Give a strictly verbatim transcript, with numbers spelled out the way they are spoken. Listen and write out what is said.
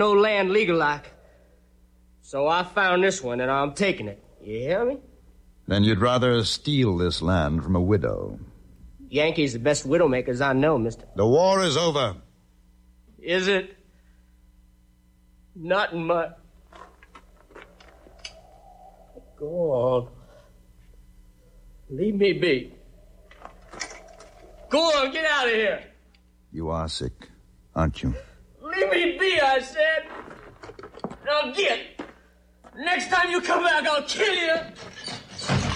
no land legal like. So I found this one, and I'm taking it. You hear me? Then you'd rather steal this land from a widow. Yankees the best widowmakers I know, mister. The war is over. Is it? Not much. Go on. Leave me be. Go on, get out of here. You are sick, aren't you? Leave me be, I said. Now get. Next time you come back, I'll kill you.